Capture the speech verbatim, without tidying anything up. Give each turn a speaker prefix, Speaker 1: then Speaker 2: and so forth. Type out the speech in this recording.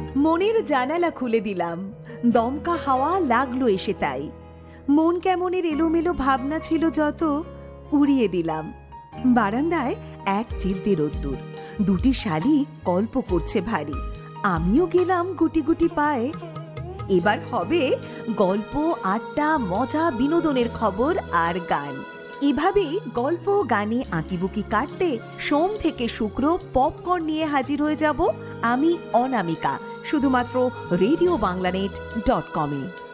Speaker 1: মনের জানালা খুলে দিলাম, দমকা হাওয়া লাগলো এসে তাই। মন কেমনের এলোমেলো ভাবনা ছিল যত, উড়িয়ে দিলাম। বারান্দায় এক চিলতে রোদ্দুর, দুটি শালিক গল্প করছে ভারী, আমিও গেলাম গুটি গুটি পায়ে। এবার হবে গল্প, আড্ডা, মজা, বিনোদনের খবর আর গান। এভাবেই গল্প গানে আঁকিবুকি কাটতে সোম থেকে শুক্র পপকর্ন নিয়ে হাজির হয়ে যাব আমি অনামিকা, শুধুমাত্র রেডিও বাংলানেট ডট কমে।